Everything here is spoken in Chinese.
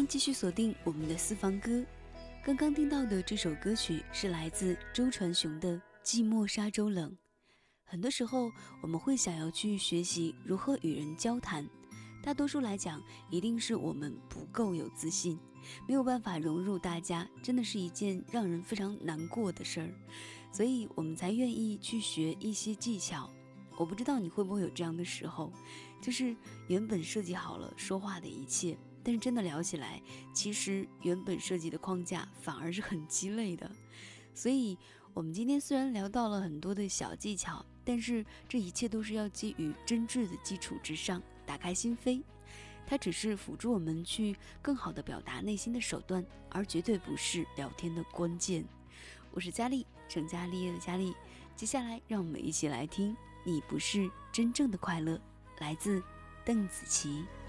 继续锁定我们的私房歌。刚刚听到的这首歌曲是来自周传雄的《寂寞沙洲冷》。很多时候我们会想要去学习如何与人交谈，大多数来讲一定是我们不够有自信，没有办法融入大家，真的是一件让人非常难过的事儿，所以我们才愿意去学一些技巧。我不知道你会不会有这样的时候，就是原本设计好了说话的一切，但是真的聊起来，其实原本设计的框架反而是很鸡肋的。所以我们今天虽然聊到了很多的小技巧，但是这一切都是要基于真挚的基础之上，打开心扉。它只是辅助我们去更好的表达内心的手段，而绝对不是聊天的关键。我是佳丽，成家立业的佳丽。接下来让我们一起来听《你不是真正的快乐》，来自邓紫棋。